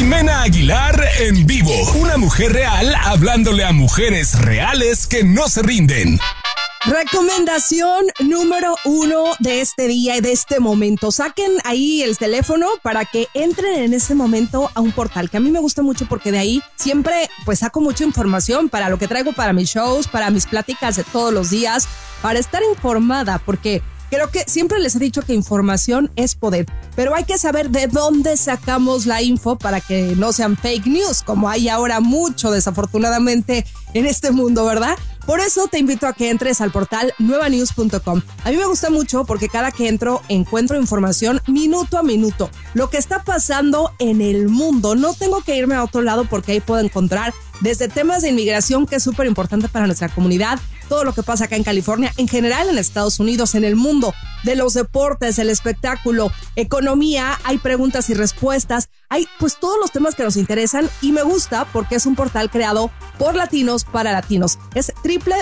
Jimena Aguilar en vivo. Una mujer real hablándole a mujeres reales que no se rinden. Recomendación número 1 de este día y de este momento. Saquen ahí el teléfono para que entren en ese momento a un portal que a mí me gusta mucho porque de ahí siempre pues saco mucha información para lo que traigo para mis shows, para mis pláticas de todos los días, para estar informada, porque creo que siempre les he dicho que información es poder, pero hay que saber de dónde sacamos la info para que no sean fake news, como hay ahora mucho desafortunadamente en este mundo, ¿verdad? Por eso te invito a que entres al portal nuevanews.com. A mí me gusta mucho porque cada que entro encuentro información minuto a minuto. Lo que está pasando en el mundo. No tengo que irme a otro lado porque ahí puedo encontrar desde temas de inmigración, que es súper importante para nuestra comunidad, todo lo que pasa acá en California, en general en Estados Unidos, en el mundo, de los deportes, el espectáculo, economía, hay preguntas y respuestas, hay pues todos los temas que nos interesan y me gusta porque es un portal creado por latinos para latinos. Es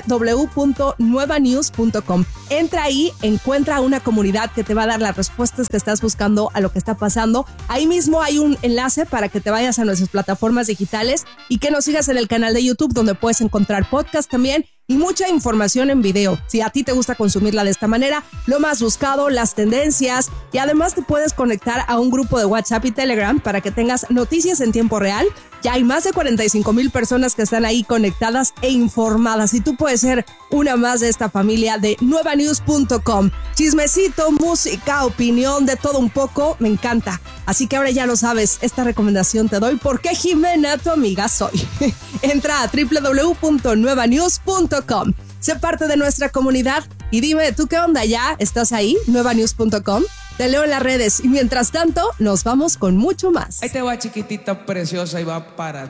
www.nuevanews.com. Entra ahí, encuentra una comunidad que te va a dar las respuestas que estás buscando a lo que está pasando. Ahí mismo hay un enlace para que te vayas a nuestras plataformas digitales y que nos sigas en el canal de YouTube, donde puedes encontrar podcast también y mucha información en video. Si a ti te gusta consumirla de esta manera, lo más buscado, las tendencias, y además te puedes conectar a un grupo de WhatsApp y Telegram para que tengas noticias en tiempo real. Ya hay más de 45,000 personas que están ahí conectadas e informadas, y tú puedes ser una más de esta familia de nuevanews.com. Chismecito, música, opinión, de todo un poco, me encanta. Así que ahora ya lo sabes, esta recomendación te doy porque Jimena, tu amiga, soy. Entra a www.nuevanews.com. Sé parte de nuestra comunidad y dime, ¿tú qué onda ya? ¿Estás ahí? nuevanews.com. Te leo en las redes y mientras tanto nos vamos con mucho más. Ahí te va, chiquitita preciosa, y va para